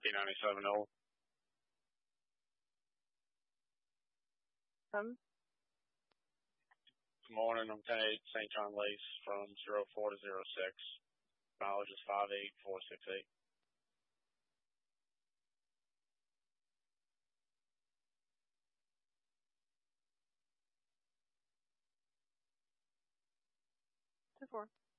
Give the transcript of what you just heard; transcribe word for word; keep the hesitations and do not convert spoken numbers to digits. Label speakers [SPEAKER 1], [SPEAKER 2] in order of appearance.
[SPEAKER 1] P ninety-seven Old.
[SPEAKER 2] Um,
[SPEAKER 1] Good morning. I'm ten eight Saint John Lace from zero four to zero six. Mileage is five eight four six eight.
[SPEAKER 2] two four.